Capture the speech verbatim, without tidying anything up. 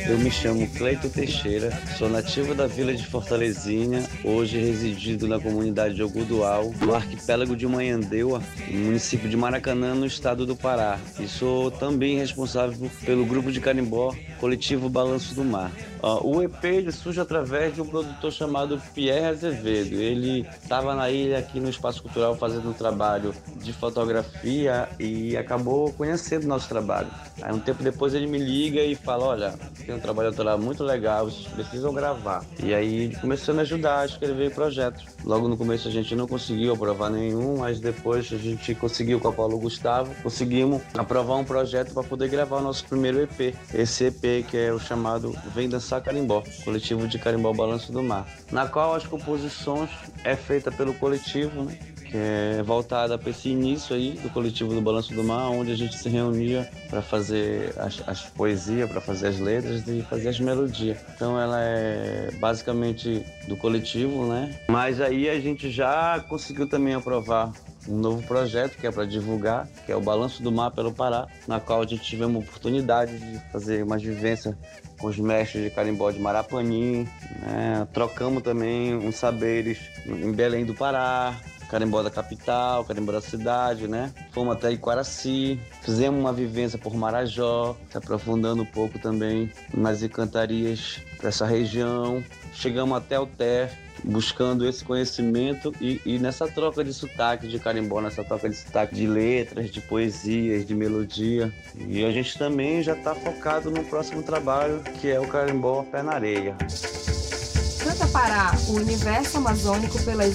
Eu me chamo Cleito Teixeira, sou nativo da vila de Fortalezinha, hoje residindo na comunidade de Ogodual, no arquipélago de Manhandeua, no município de Maracanã, no estado do Pará. E sou também responsável pelo grupo de carimbó coletivo Balanço do Mar. Ó, o E P ele surge através de um produtor chamado Pierre Azevedo. Ele estava na ilha aqui no Espaço Cultural fazendo um trabalho de fotografia e acabou conhecendo nosso trabalho. Aí um tempo depois ele me liga e fala, olha, tem um trabalho autoral muito legal, vocês precisam gravar. E aí ele começou a me ajudar a escrever projetos. Logo no começo a gente não conseguiu aprovar nenhum, mas depois a gente conseguiu com o Paulo Gustavo, conseguimos aprovar um projeto para poder gravar o nosso primeiro E P. Esse E P que é o chamado Vem Dançar Carimbó, coletivo de carimbó Balanço do Mar, na qual as composições é feita pelo coletivo, né? Que é voltada para esse início aí do coletivo do Balanço do Mar, onde a gente se reunia para fazer as, as poesias, para fazer as letras e fazer as melodias. Então ela é basicamente do coletivo, né? Mas aí a gente já conseguiu também aprovar um novo projeto que é para divulgar, que é o Balanço do Mar pelo Pará, na qual a gente tivemos uma oportunidade de fazer uma vivência com os mestres de carimbó de Marapanim, né? Trocamos também uns saberes em Belém do Pará, carimbó da capital, carimbó da cidade, né? Fomos até Iquaraci, fizemos uma vivência por Marajó, se aprofundando um pouco também nas encantarias dessa região. Chegamos até o Té, buscando esse conhecimento e, e nessa troca de sotaque de carimbó, nessa troca de sotaque de letras, de poesias, de melodia. E a gente também já está focado no próximo trabalho, que é o carimbó Pé na Areia. Canta Pará, o universo amazônico pelas